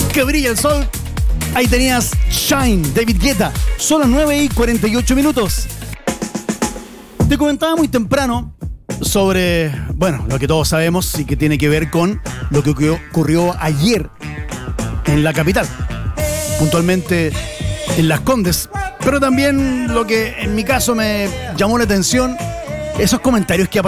Que brilla el sol. Ahí tenías Shine, David Guetta. Son las 9:48. Te comentaba muy temprano sobre, bueno, lo que todos sabemos y que tiene que ver con lo que ocurrió ayer en la capital, puntualmente en Las Condes, pero también lo que en mi caso me llamó la atención, esos comentarios que